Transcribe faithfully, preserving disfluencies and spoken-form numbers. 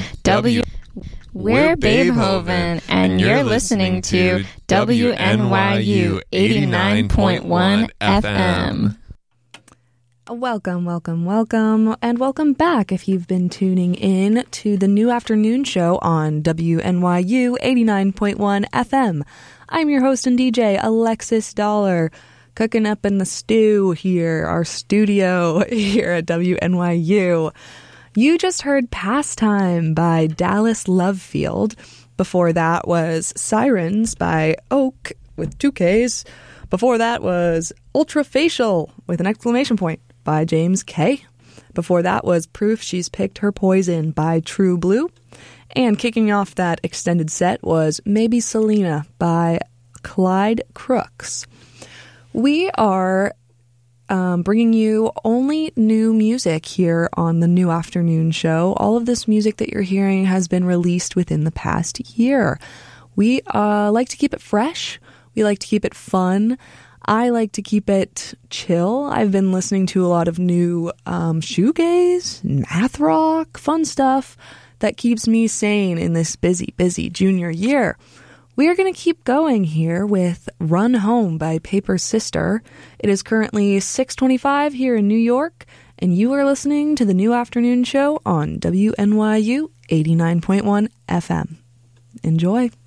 W. We're Babehoven, and you're listening to W N Y U eighty-nine point one F M. Welcome, welcome, welcome, and welcome back if you've been tuning in to the new afternoon show on W N Y U eighty-nine point one F M. I'm your host and D J, Alexis Dollar, cooking up in the stew here, our studio here at W N Y U. You just heard Pastime by Dallas Lovefield. Before that was Sirens by Oak with two Ks. Before that was Ultrafacial with an exclamation point by James K. Before that was Proof She's Picked Her Poison by True Blue. And kicking off that extended set was Maybe Selena by Clyde Crooks. We are um, bringing you only new music here on the New Afternoon Show. All of this music that you're hearing has been released within the past year. We uh, like to keep it fresh. We like to keep it fun. I like to keep it chill. I've been listening to a lot of new um, shoegaze, math rock, fun stuff that keeps me sane in this busy, busy junior year. We are going to keep going here with Run Home by Paper Sister. It is currently six twenty-five here in New York, and you are listening to the New Afternoon Show on W N Y U eighty-nine point one F M. Enjoy.